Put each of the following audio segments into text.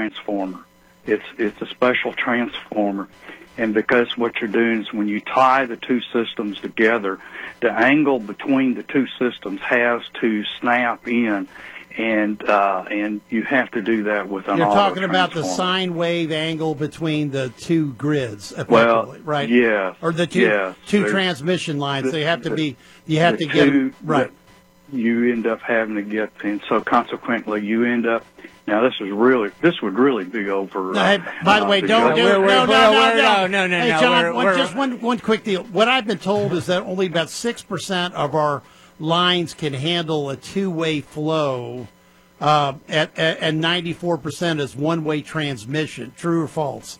transformer. It's a special transformer. And because what you're doing is when you tie the two systems together, the angle between the two systems has to snap in, and you have to do that with an You're auto talking about the transformer. sine wave angle between the two grids, Well, right? yeah, Or the two transmission lines. They have to be. You have to get right. You end up having to get, and so consequently, you end up. Now this would really be over. By the way, don't do it. No. Hey, John, just one quick deal. What I've been told is that only about 6% of our lines can handle a two-way flow, and 94% is one-way transmission. True or false?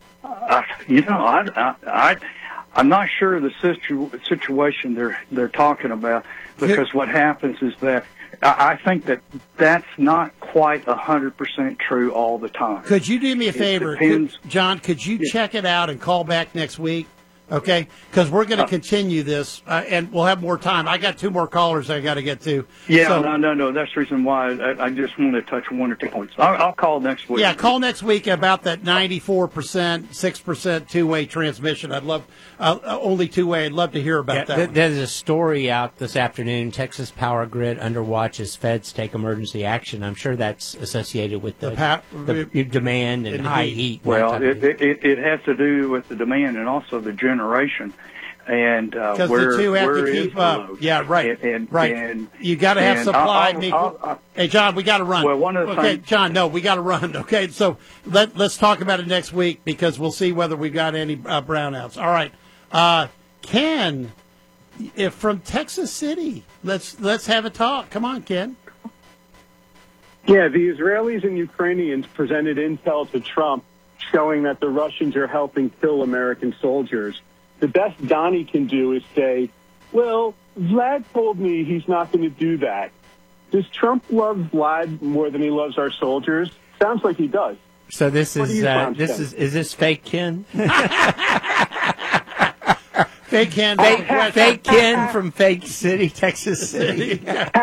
I'm not sure of the situation they're talking about, because what happens is that I think that's not quite 100% true all the time. Could you do me a favor, John? Could you check it out and call back next week? Okay, because we're going to continue this, and we'll have more time. I got two more callers I got to get to. Yeah, so, no. That's the reason why I just want to touch one or two points. I'll call next week. Yeah, call next week about that 94%, 6% two-way transmission. I'd love only two-way. I'd love to hear about that. There's a story out this afternoon. Texas Power Grid under watch as feds take emergency action. I'm sure that's associated with the demand and high heat. Well, it has to do with the demand and also the generation, and because the two have to keep up. Yeah, right. And you got to have supply. Hey, John, we got to run. Well, one of the things, John, no, we got to run. Okay, so let's talk about it next week, because we'll see whether we got any brownouts. All right, Ken, from Texas City, let's have a talk. Come on, Ken. Yeah, the Israelis and Ukrainians presented intel to Trump showing that the Russians are helping kill American soldiers. The best Donnie can do is say, well, Vlad told me he's not going to do that. Does Trump love Vlad more than he loves our soldiers? Sounds like he does. So is this fake Ken? Fake Ken. Fake Ken from Fake City, Texas City.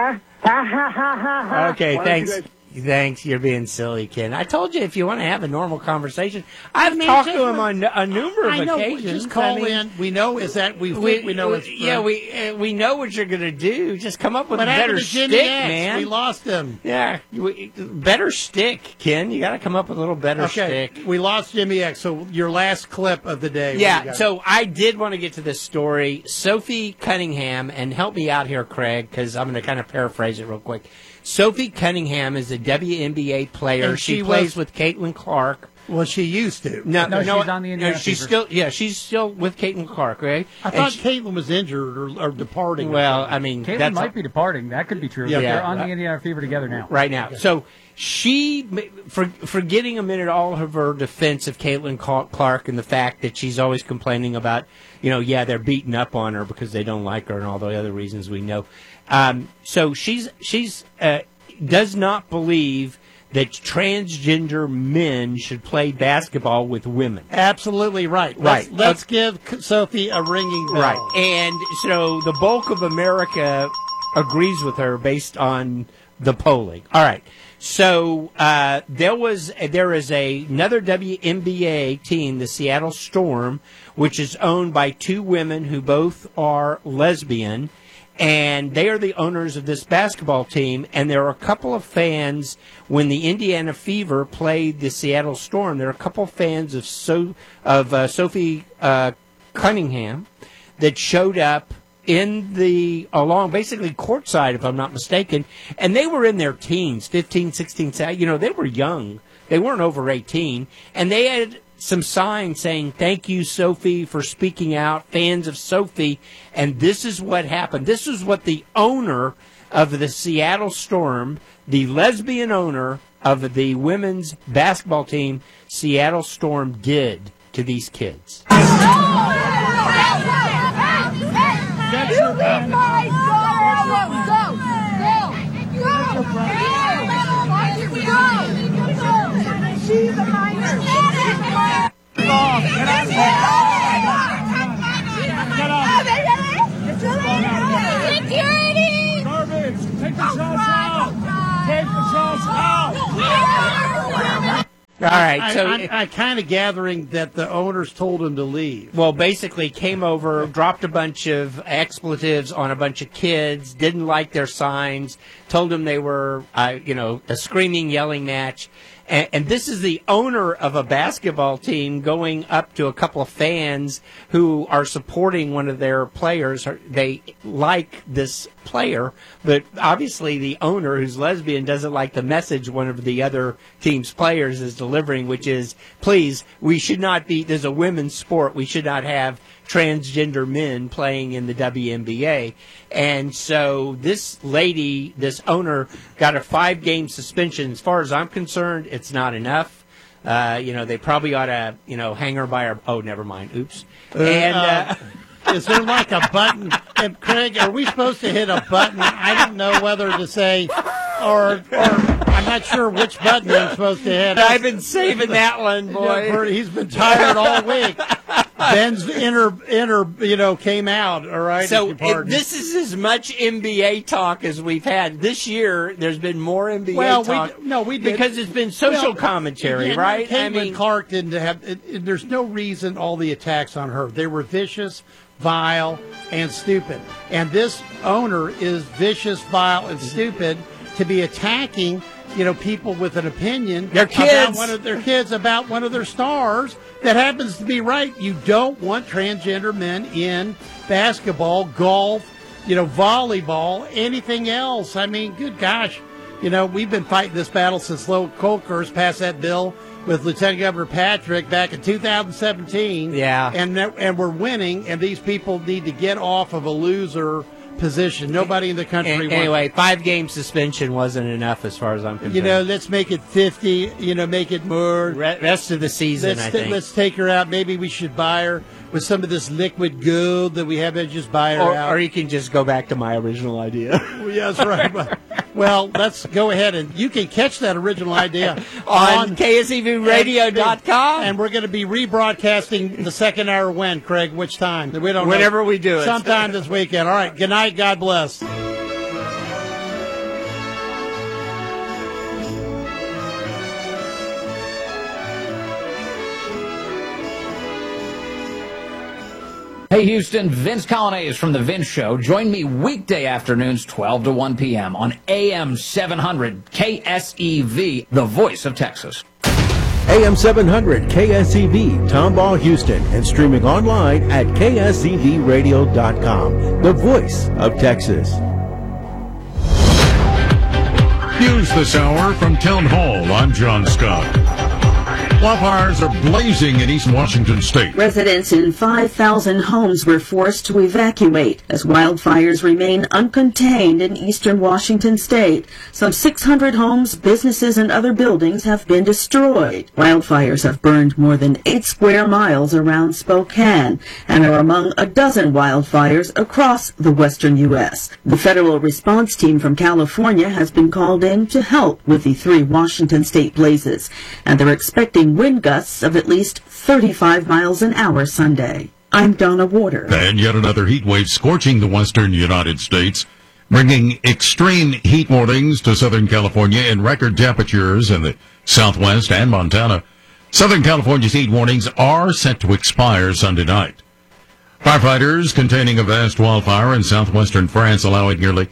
Okay, thanks. Thanks, you're being silly, Ken. I told you if you want to have a normal conversation. I've talked to him on a number of occasions. Just call in. We know we know it's we know what you're going to do. Just come up with a better stick, man. We lost him. Yeah, better stick, Ken. You got to come up with a little better stick. We lost Jimmy X. So your last clip of the day. Yeah. So I did want to get to this story. Sophie Cunningham, and help me out here, Craig, because I'm going to kind of paraphrase it real quick. Sophie Cunningham is a WNBA player. And she plays with Caitlin Clark. Well, she used to. No, she's on the Indiana Fever. She's still with Caitlin Clark, right? I thought Caitlin was injured or departing. Well, I mean, Caitlin might be departing. That could be true. Yeah, they're on the Indiana Fever together now. Right now. Okay. So she, for getting a minute, all of her defense of Caitlin Clark and the fact that she's always complaining about, they're beating up on her because they don't like her and all the other reasons we know. So she's does not believe that transgender men should play basketball with women. Absolutely right. Let's give Sophie a ringing bell. Right. And so the bulk of America agrees with her based on the polling. All right. So there is another WNBA team, the Seattle Storm, which is owned by two women who both are lesbian. And they are the owners of this basketball team, and there are a couple of fans when the Indiana Fever played the Seattle Storm. There are a couple of fans of Sophie Cunningham that showed up along basically courtside, if I'm not mistaken, and they were in their teens, 15, 16, they were young. They weren't over 18, and they had some signs saying, "Thank you, Sophie, for speaking out, fans of Sophie." And this is what happened. This is what the owner of the Seattle Storm, the lesbian owner of the women's basketball team, Seattle Storm, did to these kids. She's a minor. Security! Garbage! Take the shots out! Take the shots out! right, so I'm kind of gathering that the owners told him to leave. Well, basically came over, dropped a bunch of expletives on a bunch of kids, didn't like their signs, told them they were, a screaming, yelling match. And this is the owner of a basketball team going up to a couple of fans who are supporting one of their players. They like this player, but obviously the owner, who's lesbian, doesn't like the message one of the other team's players is delivering, which is, please, we should not be, there's a women's sport, we should not have transgender men playing in the WNBA. And so this lady, this owner, got a 5-game suspension. As far as I'm concerned, it's not enough. They probably ought to, hang her by her. Oh, never mind. Oops. And is there like a button? And Craig, are we supposed to hit a button? I don't know whether to say, or I'm not sure which button I'm supposed to hit. I've been saving that one, boy. He's been tired all week. Ben's inner, came out. All right. So this is as much NBA talk as we've had this year. There's been more NBA talk. We did because it's been social commentary, right? Caitlin Clark didn't have. There's no reason all the attacks on her. They were vicious, vile, and stupid. And this owner is vicious, vile, and stupid to be attacking, people with an opinion about one of their kids, about one of their stars that happens to be right. You don't want transgender men in basketball, golf, volleyball, anything else. I mean, good gosh, we've been fighting this battle since Lowell Kolkhorst passed that bill with Lieutenant Governor Patrick back in 2017. Yeah. And we're winning, and these people need to get off of a loser position. Nobody in the country wants. Anyway, 5-game suspension wasn't enough as far as I'm concerned. Let's make it 50, make it more. Rest of the season, I think. Let's take her out. Maybe we should buy her with some of this liquid gold that we have, and just buy her out. Or you can just go back to my original idea. Yeah, that's right. Well, let's go ahead, and you can catch that original idea on KSEVradio.com. And we're going to be rebroadcasting the second hour when, Craig? Which time? We don't know. Whenever we do it. Sometime this weekend. All right. Good night. God bless. Hey Houston, Vince Colonnese from The Vince Show. Join me weekday afternoons 12 to 1 p.m. on AM 700 KSEV, the voice of Texas. AM 700 KSEV, Tomball, Houston, and streaming online at KSEVradio.com, the voice of Texas. News this hour from Town Hall. I'm John Scott. Wildfires are blazing in East Washington State. Residents in 5,000 homes were forced to evacuate as wildfires remain uncontained in eastern Washington State. Some 600 homes, businesses, and other buildings have been destroyed. Wildfires have burned more than 8 square miles around Spokane and are among a dozen wildfires across the western U.S. The federal response team from California has been called in to help with the 3 Washington State blazes, and they're expecting wind gusts of at least 35 miles an hour Sunday. I'm Donna Waters. And yet another heat wave scorching the western United States, bringing extreme heat warnings to Southern California and record temperatures in the Southwest and Montana. Southern California's heat warnings are set to expire Sunday night. Firefighters containing a vast wildfire in southwestern France, allowing nearly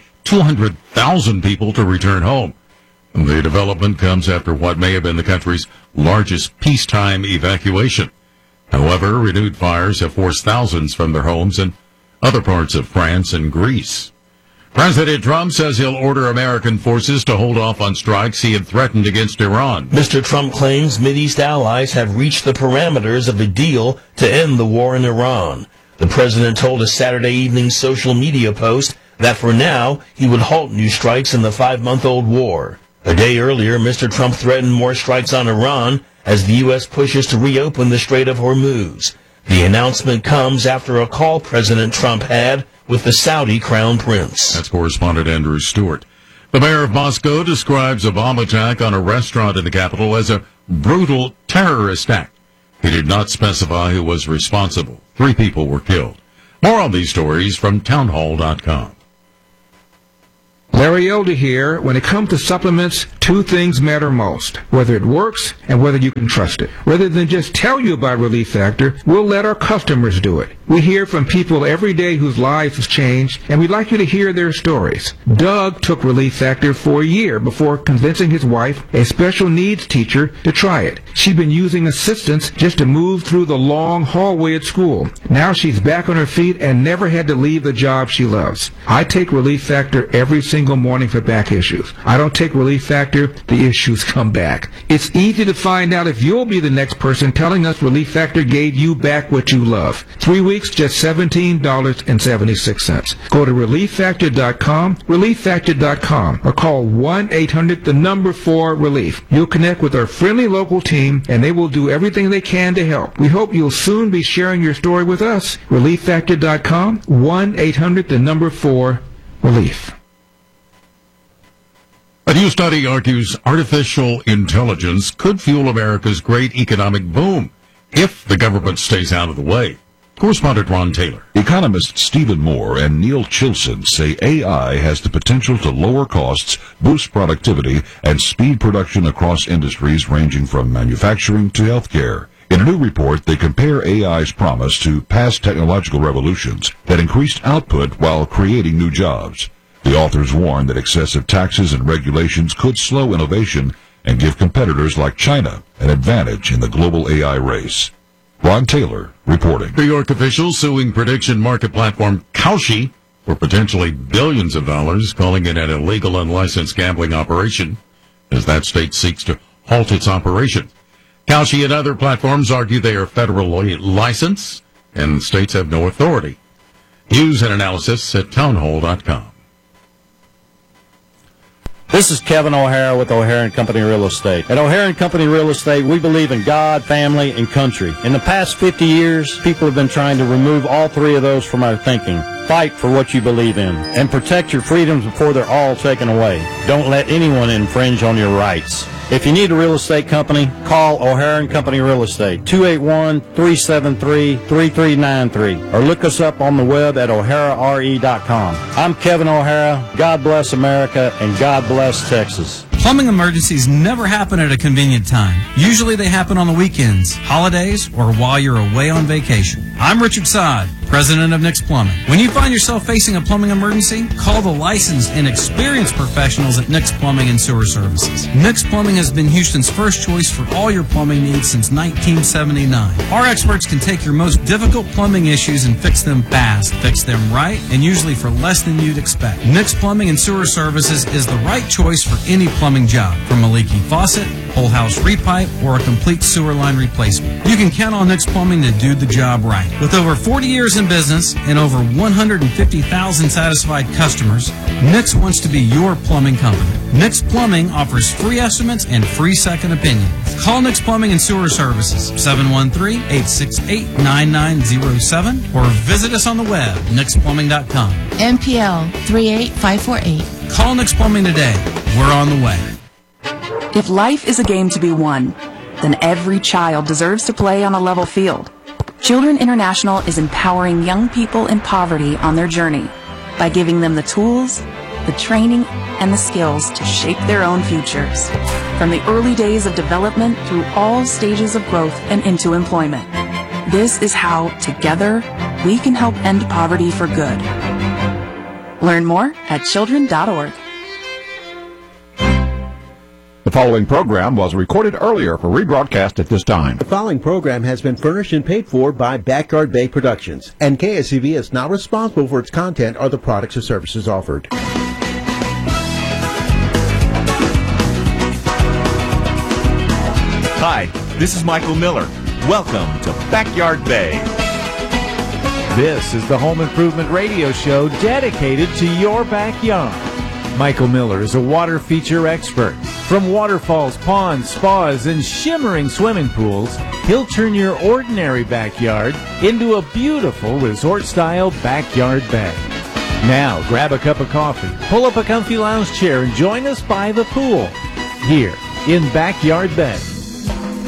200,000 people to return home. The development comes after what may have been the country's largest peacetime evacuation. However, renewed fires have forced thousands from their homes in other parts of France and Greece. President Trump says he'll order American forces to hold off on strikes he had threatened against Iran. Mr. Trump claims Mideast allies have reached the parameters of a deal to end the war in Iran. The president told a Saturday evening social media post that for now he would halt new strikes in the 5-month-old war. A day earlier, Mr. Trump threatened more strikes on Iran as the U.S. pushes to reopen the Strait of Hormuz. The announcement comes after a call President Trump had with the Saudi Crown Prince. That's correspondent Andrew Stewart. The mayor of Moscow describes a bomb attack on a restaurant in the capital as a brutal terrorist act. He did not specify who was responsible. 3 people were killed. More on these stories from townhall.com. Larry Elder here. When it comes to supplements, two things matter most: whether it works and whether you can trust it. Rather than just tell you about Relief Factor, we'll let our customers do it. We hear from people every day whose lives have changed, and we'd like you to hear their stories. Doug took Relief Factor for a year before convincing his wife, a special needs teacher, to try it. She'd been using assistance just to move through the long hallway at school. Now she's back on her feet and never had to leave the job she loves. I take Relief Factor every single morning for back issues. I don't take Relief Factor, the issues come back. It's easy to find out if you'll be the next person telling us Relief Factor gave you back what you love. 3 weeks, just $17.76. Go to ReliefFactor.com, ReliefFactor.com, or call 1-800-4-RELIEF. You'll connect with our friendly local team, and they will do everything they can to help. We hope you'll soon be sharing your story with us. ReliefFactor.com, 1-800-4-RELIEF. A new study argues artificial intelligence could fuel America's great economic boom if the government stays out of the way. Correspondent Ron Taylor. Economists Stephen Moore and Neil Chilson say AI has the potential to lower costs, boost productivity, and speed production across industries ranging from manufacturing to healthcare. In a new report, they compare AI's promise to past technological revolutions that increased output while creating new jobs. The authors warn that excessive taxes and regulations could slow innovation and give competitors like China an advantage in the global AI race. Ron Taylor reporting. New York officials suing prediction market platform Kalshi for potentially billions of dollars, calling it an illegal unlicensed gambling operation, as that state seeks to halt its operation. Kalshi and other platforms argue they are federally licensed and states have no authority. News and analysis at townhall.com. This is Kevin O'Hara with O'Hara & Company Real Estate. At O'Hara & Company Real Estate, we believe in God, family, and country. In the past 50 years, people have been trying to remove all three of those from our thinking. Fight for what you believe in and protect your freedoms before they're all taken away. Don't let anyone infringe on your rights. If you need a real estate company, call O'Hara & Company Real Estate, 281-373-3393, or look us up on the web at o'harare.com. I'm Kevin O'Hara. God bless America, and God bless Texas. Plumbing emergencies never happen at a convenient time. Usually they happen on the weekends, holidays, or while you're away on vacation. I'm Richard Sod, president of Nick's Plumbing. When you find yourself facing a plumbing emergency, call the licensed and experienced professionals at Nick's Plumbing and Sewer Services. Nick's Plumbing has been Houston's first choice for all your plumbing needs since 1979. Our experts can take your most difficult plumbing issues and fix them fast, fix them right, and usually for less than you'd expect. Nick's Plumbing and Sewer Services is the right choice for any plumbing job, from a leaky faucet, whole house repipe, or a complete sewer line replacement. You can count on Nick's Plumbing to do the job right. With over 40 years in business and over 150,000 satisfied customers, Nick's wants to be your plumbing company. Nick's Plumbing offers free estimates and free second opinions. Call Nick's Plumbing and Sewer Services, 713-868-9907, or visit us on the web, nicksplumbing.com. MPL 38548. Call Nick's Plumbing today. We're on the way. If life is a game to be won, then every child deserves to play on a level field. Children International is empowering young people in poverty on their journey by giving them the tools, the training, and the skills to shape their own futures. From the early days of development through all stages of growth and into employment. This is how, together, we can help end poverty for good. Learn more at children.org. The following program was recorded earlier for rebroadcast at this time. The following program has been furnished and paid for by Backyard Bay Productions, and KSEV is not responsible for its content or the products or services offered. Hi, this is Michael Miller. Welcome to Backyard Bay. This is the home improvement radio show dedicated to your backyard. Michael Miller is a water feature expert. From waterfalls, ponds, spas, and shimmering swimming pools, he'll turn your ordinary backyard into a beautiful resort-style backyard bay. Now, grab a cup of coffee, pull up a comfy lounge chair, and join us by the pool here in Backyard Bay.